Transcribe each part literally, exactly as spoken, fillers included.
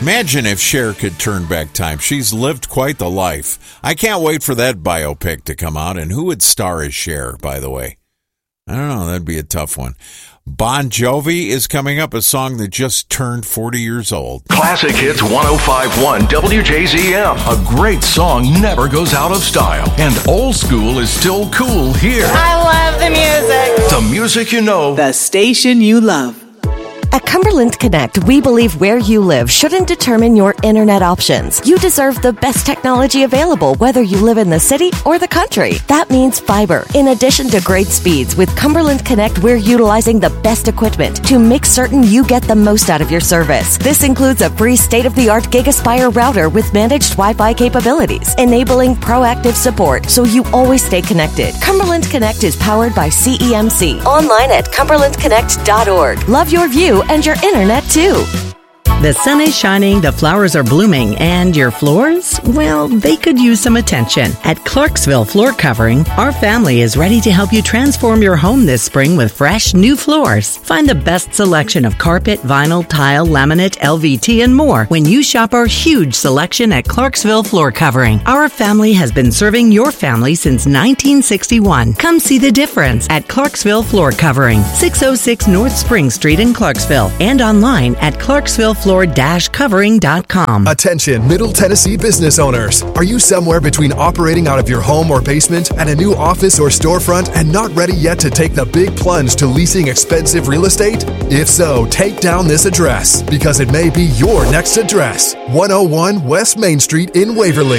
Imagine if Cher could turn back time. She's lived quite the life. I can't wait for that biopic to come out. And who would star as Cher, by the way? I don't know. That'd be a tough one. Bon Jovi is coming up, a song that just turned forty years old. Classic Hits one oh five point one W J Z M. A great song never goes out of style. And old school is still cool here. I love the music. The music you know. The station you love. At Cumberland Connect, we believe where you live shouldn't determine your internet options. You deserve the best technology available, whether you live in the city or the country. That means fiber. In addition to great speeds, with Cumberland Connect, we're utilizing the best equipment to make certain you get the most out of your service. This includes a free state-of-the-art GigaSpire router with managed Wi-Fi capabilities, enabling proactive support so you always stay connected. Cumberland Connect is powered by C E M C. Online at cumberland connect dot org. Love your view and your internet too. The sun is shining, the flowers are blooming, and your floors? Well, they could use some attention. At Clarksville Floor Covering, our family is ready to help you transform your home this spring with fresh, new floors. Find the best selection of carpet, vinyl, tile, laminate, L V T, and more when you shop our huge selection at Clarksville Floor Covering. Our family has been serving your family since nineteen sixty-one. Come see the difference at Clarksville Floor Covering, six oh six North Spring Street in Clarksville, and online at clarksville floor dash covering dot com. Attention, Middle Tennessee business owners. Are you somewhere between operating out of your home or basement and a new office or storefront and not ready yet to take the big plunge to leasing expensive real estate? If so, take down this address because it may be your next address. one oh one West Main Street in Waverly.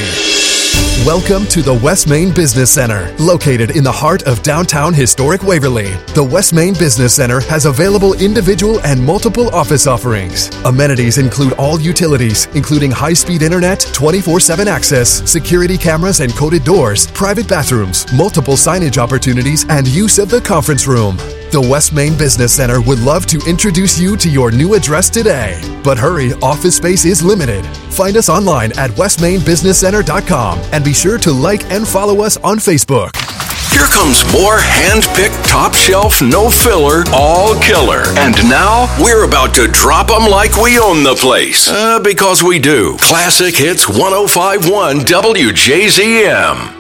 Welcome to the West Main Business Center, located in the heart of downtown historic Waverly. The West Main Business Center has available individual and multiple office offerings. Amenities include all utilities, including high-speed internet, twenty-four seven access, security cameras and coded doors, private bathrooms, multiple signage opportunities, and use of the conference room. The West Main Business Center would love to introduce you to your new address today. But hurry, office space is limited. Find us online at west main business center dot com and be sure to like and follow us on Facebook. Here comes more hand-picked, top-shelf, no-filler, all killer. And now, we're about to drop them like we own the place. Uh, because we do. Classic Hits one oh five point one W J Z M.